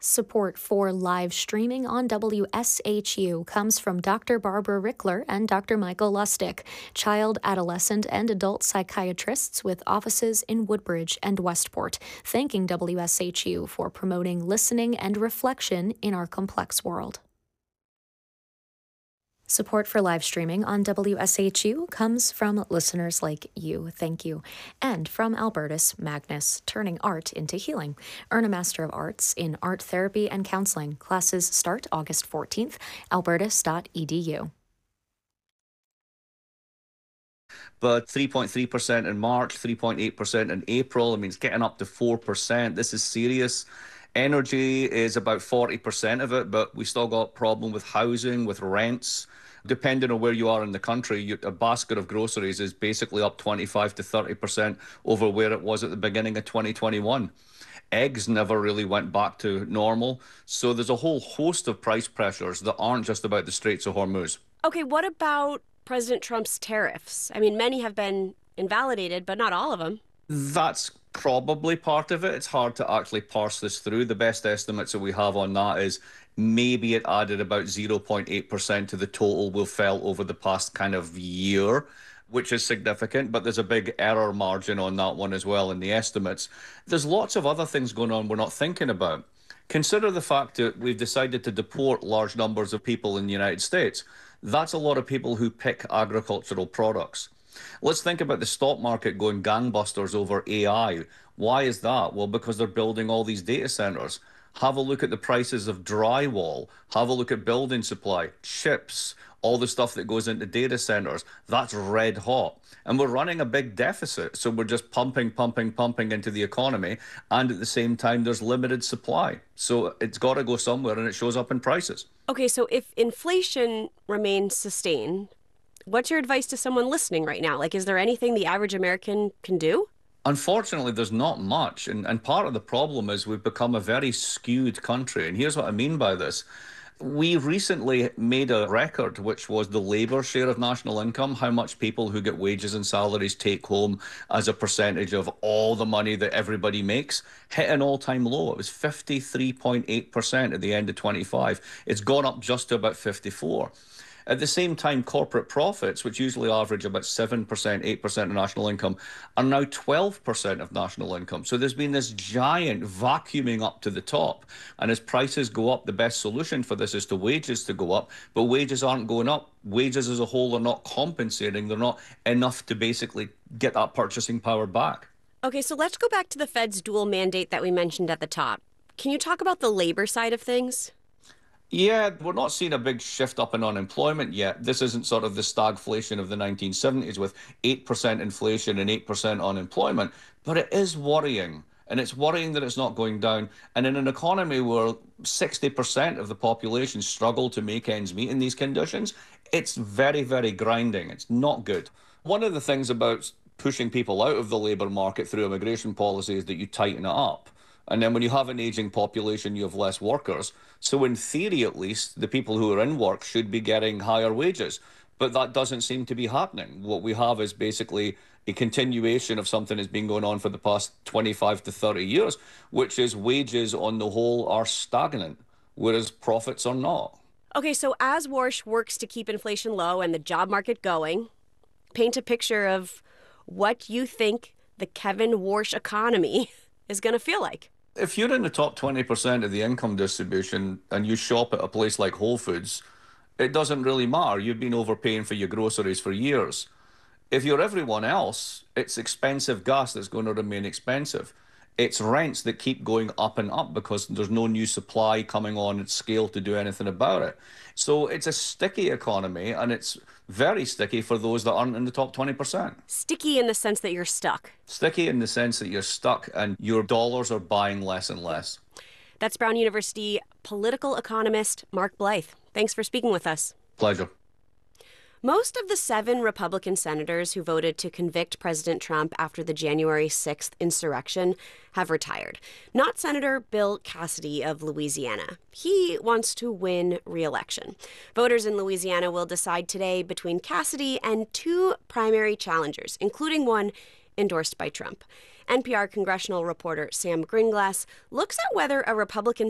Support for live streaming on WSHU comes from Dr. Barbara Rickler and Dr. Michael Lustig, child, adolescent, and adult psychiatrists with offices in Woodbridge and Westport, thanking WSHU for promoting listening and reflection in our complex world. Support for live streaming on WSHU comes from listeners like you, thank you, and from Albertus Magnus, turning art into healing. Earn a Master of Arts in Art Therapy and Counseling. Classes start August 14th, albertus.edu. But 3.3% in March, 3.8% in April. I mean, it's getting up to 4%. This is serious. Energy is about 40% of it, but we still got problem with housing, with rents. Depending on where you are in the country, a basket of groceries is basically up 25 to 30% over where it was at the beginning of 2021. Eggs never really went back to normal. So there's a whole host of price pressures that aren't just about the Straits of Hormuz. Okay, what about President Trump's tariffs? I mean, many have been invalidated, but not all of them. That's probably part of it. It's hard to actually parse this through. The best estimates that we have on that is maybe it added about 0.8% to the total we've felt over the past kind of year, which is significant, but there's a big error margin on that one as well in the estimates. There's lots of other things going on we're not thinking about. Consider the fact that we've decided to deport large numbers of people in the United States. That's a lot of people who pick agricultural products. Let's think about the stock market going gangbusters over AI. Why is that? Well, because they're building all these data centers. Have a look at the prices of drywall. Have a look at building supply, chips, all the stuff that goes into data centers. That's red hot. And we're running a big deficit. So we're just pumping into the economy. And at the same time, there's limited supply. So it's got to go somewhere, and it shows up in prices. Okay, so if inflation remains sustained, what's your advice to someone listening right now? Like, is there anything the average American can do? Unfortunately, there's not much. And part of the problem is we've become a very skewed country. And here's what I mean by this. We recently made a record, which was the labor share of national income, how much people who get wages and salaries take home as a percentage of all the money that everybody makes, hit an all-time low. It was 53.8% at the end of 25. It's gone up just to about 54. At the same time, corporate profits, which usually average about 7%, 8% of national income, are now 12% of national income. So there's been this giant vacuuming up to the top. And as prices go up, the best solution for this is to wages to go up. But wages aren't going up. Wages as a whole are not compensating. They're not enough to basically get that purchasing power back. Okay, so let's go back to the Fed's dual mandate that we mentioned at the top. Can you talk about the labor side of things? Yeah, we're not seeing a big shift up in unemployment yet. This isn't sort of the stagflation of the 1970s with 8% inflation and 8% unemployment, but it is worrying. And it's worrying that it's not going down. And in an economy where 60% of the population struggle to make ends meet in these conditions, it's very, very grinding. It's not good. One of the things about pushing people out of the labour market through immigration policy is that you tighten it up. And then when you have an aging population, you have less workers. So in theory, at least, the people who are in work should be getting higher wages. But that doesn't seem to be happening. What we have is basically a continuation of something that's been going on for the past 25 to 30 years, which is wages on the whole are stagnant, whereas profits are not. Okay, so as Warsh works to keep inflation low and the job market going, paint a picture of what you think the Kevin Warsh economy is going to feel like. If you're in the top 20% of the income distribution and you shop at a place like Whole Foods, it doesn't really matter. You've been overpaying for your groceries for years. If you're everyone else, it's expensive gas that's going to remain expensive. It's rents that keep going up and up because there's no new supply coming on at scale to do anything about it. So it's a sticky economy, and it's very sticky for those that aren't in the top 20%. Sticky in the sense that you're stuck. Sticky in the sense that you're stuck and your dollars are buying less and less. That's Brown University political economist Mark Blythe. Thanks for speaking with us. Pleasure. Most of the 7 Republican senators who voted to convict President Trump after the January 6th insurrection have retired. Not Senator Bill Cassidy of Louisiana. He wants to win re-election. Voters in Louisiana will decide today between Cassidy and 2 primary challengers, including one endorsed by Trump. NPR congressional reporter Sam Gringlas looks at whether a Republican